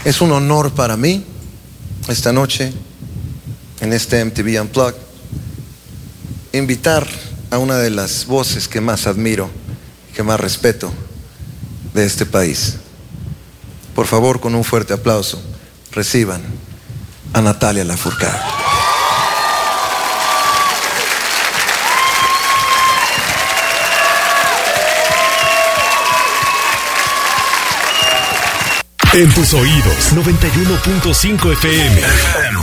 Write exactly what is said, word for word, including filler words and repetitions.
Es un honor para mí esta noche, en este M T V Unplugged, invitar a una de las voces que más admiro, que más respeto de este país. Por favor, con un fuerte aplauso, reciban a Natalia Lafourcade. En tus oídos, noventa y uno punto cinco F M.